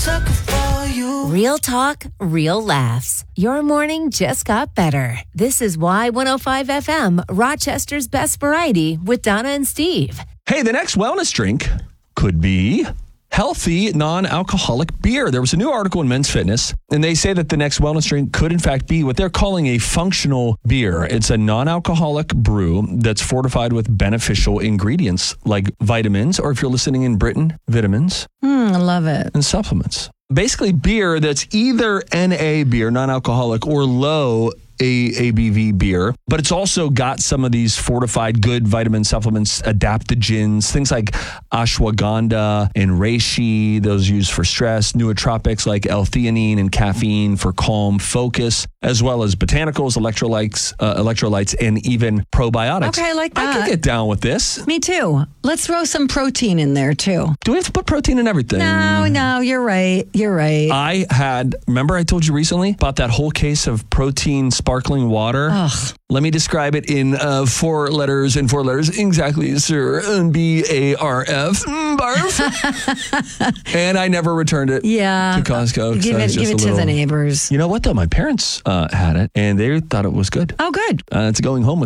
sucker for you. Real talk, real laughs. Your morning just got better. This is Y105 FM, Rochester's best variety with Donna and Steve. Hey, the next wellness drink could be healthy, non-alcoholic beer. There was a new article in Men's Fitness, and they say that the next wellness drink could, in fact, be what they're calling a functional beer. It's a non-alcoholic brew that's fortified with beneficial ingredients like vitamins, or if you're listening in Britain, vitamins. I love it. And supplements. Basically, beer that's either NA beer, non-alcoholic, or low ABV beer, but it's also got some of these fortified good vitamin supplements, adaptogens, things like ashwagandha and reishi, those used for stress, nootropics like L-theanine and caffeine for calm focus, as well as botanicals, electrolytes, and even probiotics. Okay, I like that. I could get down with this. Me too. Let's throw some protein in there too. Do we have to put protein in everything? No, you're right. Remember I told you recently about that whole case of protein sparkling water? Ugh. Let me describe it in 4 letters exactly, sir. BARF. Barf. And I never returned it to Costco. Give it to the neighbors. You know what, though? My parents had it, and they thought it was good. Oh, good. It's going home with